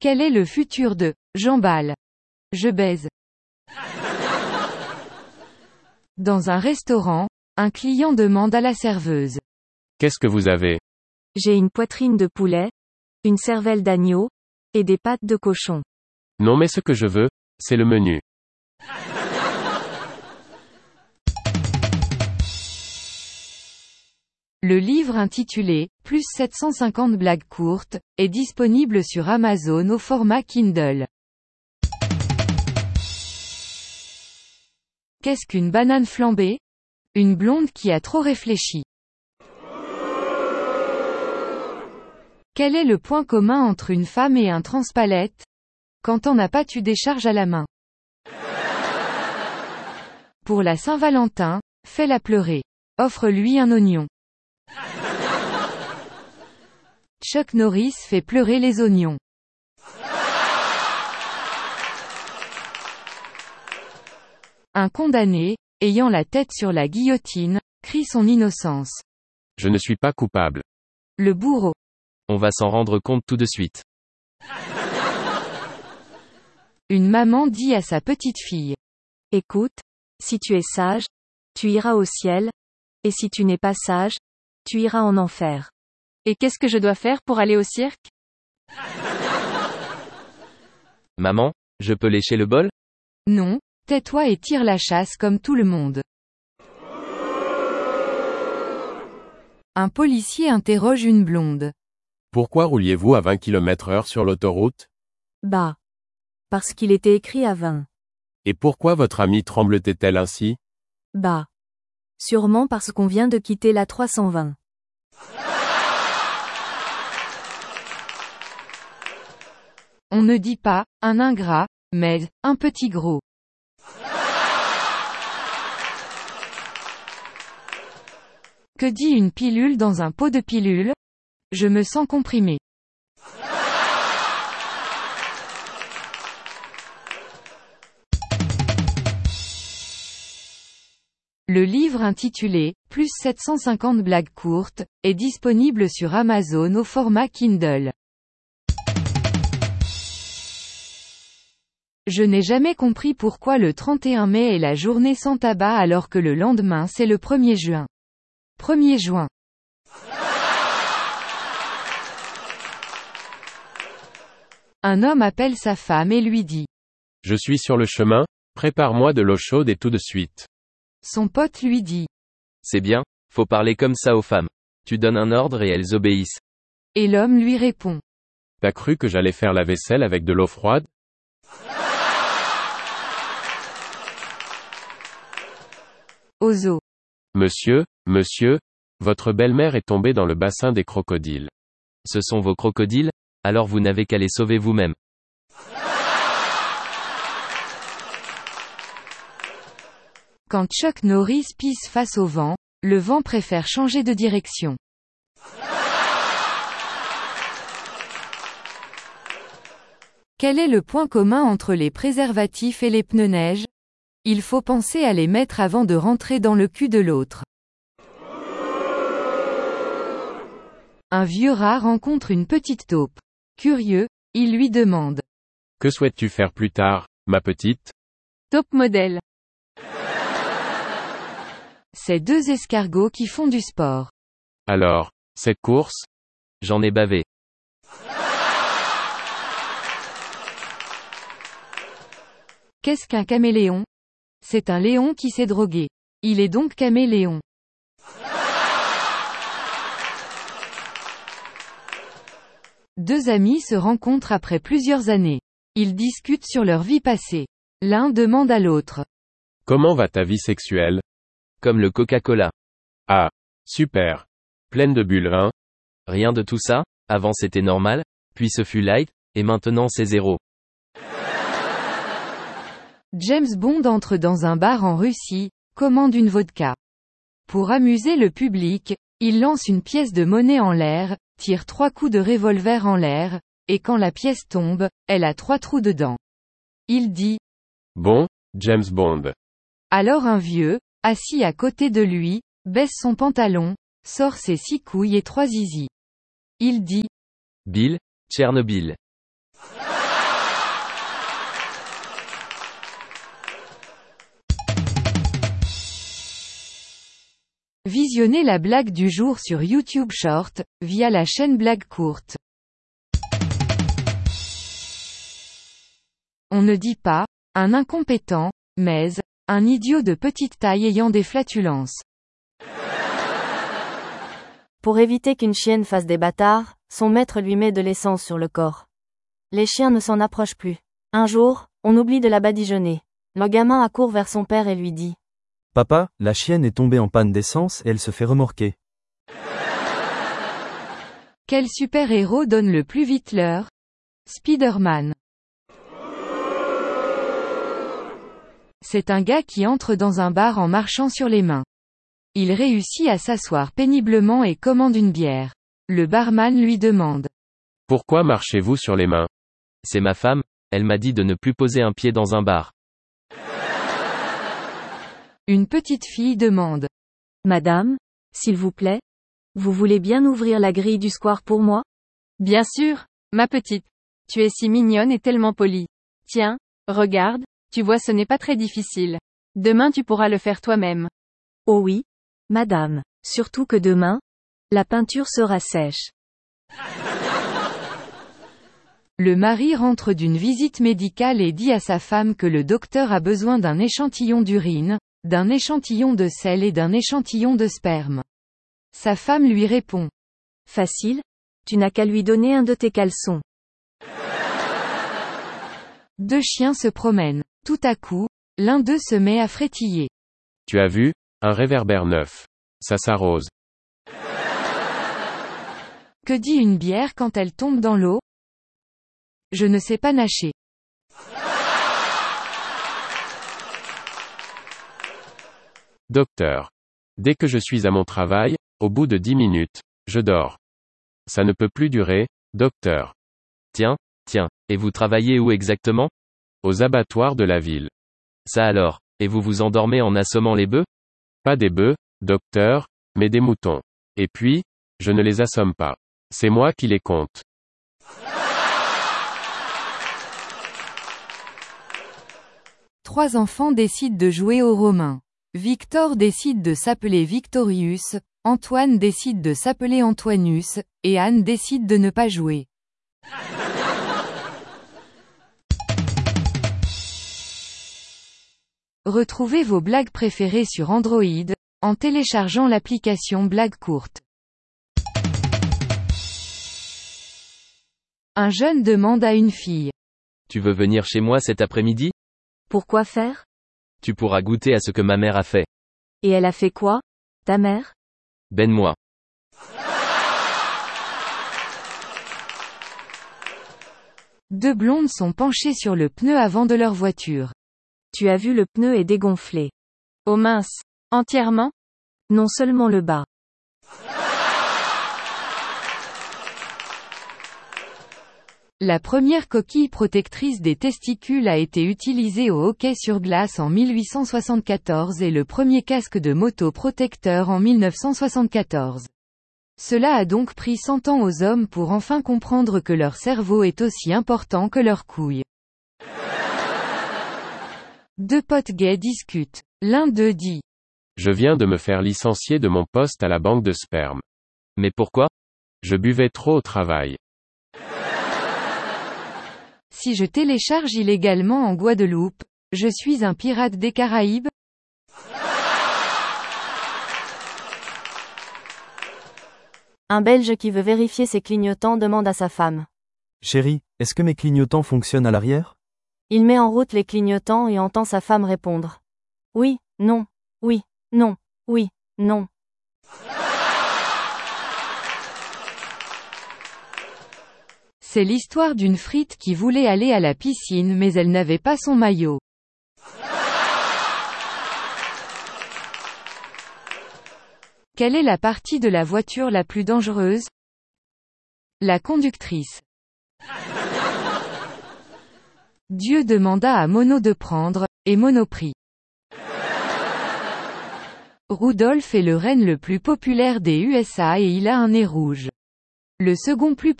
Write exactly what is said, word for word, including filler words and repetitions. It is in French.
Quel est le futur de « j'emballe »? Je baise. Dans un restaurant, un client demande à la serveuse. Qu'est-ce que vous avez? J'ai une poitrine de poulet, une cervelle d'agneau, et des pattes de cochon. Non mais ce que je veux, c'est le menu. Le livre intitulé « Plus sept cent cinquante blagues courtes » est disponible sur Amazon au format Kindle. Qu'est-ce qu'une banane flambée? Une blonde qui a trop réfléchi. Quel est le point commun entre une femme et un transpalette? Quand t'en as pas tu décharges à la main. Pour la Saint-Valentin, fais-la pleurer. Offre-lui un oignon. Chuck Norris fait pleurer les oignons. Un condamné, ayant la tête sur la guillotine, crie son innocence. Je ne suis pas coupable. Le bourreau. On va s'en rendre compte tout de suite. Une maman dit à sa petite fille. Écoute, si tu es sage, tu iras au ciel, et si tu n'es pas sage, tu iras en enfer. Et qu'est-ce que je dois faire pour aller au cirque? Maman, je peux lécher le bol? Non, tais-toi et tire la chasse comme tout le monde. Un policier interroge une blonde. Pourquoi rouliez-vous à vingt kilomètres heure sur l'autoroute? Bah. Parce qu'il était écrit à vingt. Et pourquoi votre amie tremble-t-elle ainsi? Bah. Sûrement parce qu'on vient de quitter la trois cent vingt. On ne dit pas « un ingrat », mais « un petit gros ». Que dit une pilule dans un pot de pilule? Je me sens comprimé. Le livre intitulé « Plus sept cent cinquante blagues courtes » est disponible sur Amazon au format Kindle. Je n'ai jamais compris pourquoi le trente et un mai est la journée sans tabac alors que le lendemain c'est le premier juin. premier juin. Un homme appelle sa femme et lui dit. Je suis sur le chemin, prépare-moi de l'eau chaude et tout de suite. Son pote lui dit. C'est bien, faut parler comme ça aux femmes. Tu donnes un ordre et elles obéissent. Et l'homme lui répond. T'as cru que j'allais faire la vaisselle avec de l'eau froide? Ozo. Monsieur, monsieur, votre belle-mère est tombée dans le bassin des crocodiles. Ce sont vos crocodiles? Alors vous n'avez qu'à les sauver vous-même. Quand Chuck Norris pisse face au vent, le vent préfère changer de direction. Quel est le point commun entre les préservatifs et les pneus neige? Il faut penser à les mettre avant de rentrer dans le cul de l'autre. Un vieux rat rencontre une petite taupe. Curieux, il lui demande. Que souhaites-tu faire plus tard, ma petite? Top modèle. C'est deux escargots qui font du sport. Alors, cette course? J'en ai bavé. Qu'est-ce qu'un caméléon? C'est un léon qui s'est drogué. Il est donc caméléon. Deux amis se rencontrent après plusieurs années. Ils discutent sur leur vie passée. L'un demande à l'autre. Comment va ta vie sexuelle? Comme le Coca-Cola. Ah, super. Pleine de bulles, hein? Rien de tout ça, avant c'était normal, puis ce fut light, et maintenant c'est zéro. James Bond entre dans un bar en Russie, commande une vodka. Pour amuser le public, il lance une pièce de monnaie en l'air, tire trois coups de revolver en l'air, et quand la pièce tombe, elle a trois trous dedans. Il dit. Bon, James Bond. Alors un vieux, assis à côté de lui, baisse son pantalon, sort ses six couilles et trois zizi. Il dit. Bill, Tchernobyl. Visionnez la blague du jour sur YouTube Short, via la chaîne Blague Courte. On ne dit pas « un incompétent », mais « un idiot de petite taille ayant des flatulences ». Pour éviter qu'une chienne fasse des bâtards, son maître lui met de l'essence sur le corps. Les chiens ne s'en approchent plus. Un jour, on oublie de la badigeonner. Le gamin accourt vers son père et lui dit « Papa, la chienne est tombée en panne d'essence et elle se fait remorquer. » Quel super-héros donne le plus vite l'heure? Spider-Man. C'est un gars qui entre dans un bar en marchant sur les mains. Il réussit à s'asseoir péniblement et commande une bière. Le barman lui demande. Pourquoi marchez-vous sur les mains? C'est ma femme, elle m'a dit de ne plus poser un pied dans un bar. Une petite fille demande. Madame, s'il vous plaît, vous voulez bien ouvrir la grille du square pour moi? Bien sûr, ma petite. Tu es si mignonne et tellement polie. Tiens, regarde, tu vois ce n'est pas très difficile. Demain tu pourras le faire toi-même. Oh oui, madame, surtout que demain, la peinture sera sèche. Le mari rentre d'une visite médicale et dit à sa femme que le docteur a besoin d'un échantillon d'urine, d'un échantillon de sel et d'un échantillon de sperme. Sa femme lui répond. Facile, tu n'as qu'à lui donner un de tes caleçons. Deux chiens se promènent. Tout à coup, l'un d'eux se met à frétiller. Tu as vu? Un réverbère neuf. Ça s'arrose. Que dit une bière quand elle tombe dans l'eau? Je ne sais pas nager. Docteur. Dès que je suis à mon travail, au bout de dix minutes, je dors. Ça ne peut plus durer, docteur. Tiens, tiens, et vous travaillez où exactement? Aux abattoirs de la ville. Ça alors, et vous vous endormez en assommant les bœufs? Pas des bœufs, docteur, mais des moutons. Et puis, je ne les assomme pas. C'est moi qui les compte. Trois enfants décident de jouer aux Romains. Victor décide de s'appeler Victorius, Antoine décide de s'appeler Antoinus, et Anne décide de ne pas jouer. Retrouvez vos blagues préférées sur Android, en téléchargeant l'application Blague Courte. Un jeune demande à une fille. Tu veux venir chez moi cet après-midi? Pourquoi faire? Tu pourras goûter à ce que ma mère a fait. Et elle a fait quoi, ta mère? Ben-moi. Deux blondes sont penchées sur le pneu avant de leur voiture. Tu as vu, le pneu est dégonflé. Oh mince. Entièrement? Non seulement le bas. La première coquille protectrice des testicules a été utilisée au hockey sur glace en mille huit cent soixante-quatorze et le premier casque de moto protecteur en mille neuf cent soixante-quatorze. Cela a donc pris cent ans aux hommes pour enfin comprendre que leur cerveau est aussi important que leurs couilles. Deux potes gays discutent. L'un d'eux dit. Je viens de me faire licencier de mon poste à la banque de sperme. Mais pourquoi? Je buvais trop au travail. Si je télécharge illégalement en Guadeloupe, je suis un pirate des Caraïbes? Un Belge qui veut vérifier ses clignotants demande à sa femme. Chérie, est-ce que mes clignotants fonctionnent à l'arrière? Il met en route les clignotants et entend sa femme répondre. Oui, non, oui, non, oui, non. C'est l'histoire d'une frite qui voulait aller à la piscine mais elle n'avait pas son maillot. Quelle est la partie de la voiture la plus dangereuse? La conductrice. Dieu demanda à Mono de prendre, et Mono prit. Rudolph est le renne le plus populaire des U S A et il a un nez rouge. Le second plus